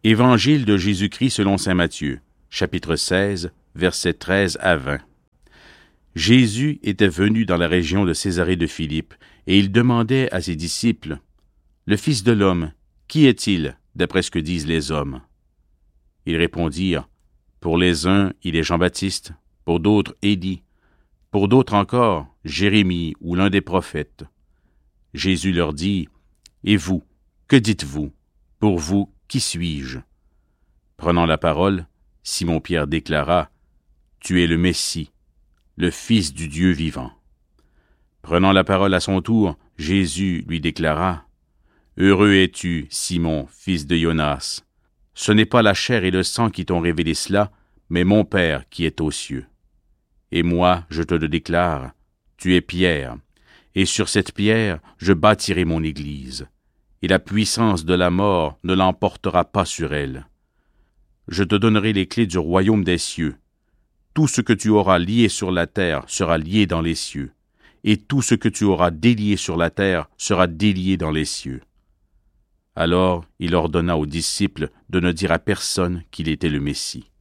Évangile de Jésus-Christ selon saint Matthieu, chapitre 16, versets 13 à 20. Jésus était venu dans la région de Césarée de Philippe, et il demandait à ses disciples, « Le Fils de l'homme, qui est-il, d'après ce que disent les hommes ?» Ils répondirent, « Pour les uns, il est Jean-Baptiste, pour d'autres, Élie, pour d'autres encore, Jérémie ou l'un des prophètes. » Jésus leur dit, « Et vous, que dites-vous? Pour vous, qui suis-je? » Prenant la parole, Simon-Pierre déclara, « Tu es le Messie, le Fils du Dieu vivant. » Prenant la parole à son tour, Jésus lui déclara, « Heureux es-tu, Simon, fils de Jonas. Ce n'est pas la chair et le sang qui t'ont révélé cela, mais mon Père qui est aux cieux. Et moi, je te le déclare, tu es Pierre, et sur cette pierre, je bâtirai mon Église, et la puissance de la mort ne l'emportera pas sur elle. Je te donnerai les clés du royaume des cieux. Tout ce que tu auras lié sur la terre sera lié dans les cieux, et tout ce que tu auras délié sur la terre sera délié dans les cieux. » Alors il ordonna aux disciples de ne dire à personne qu'il était le Messie.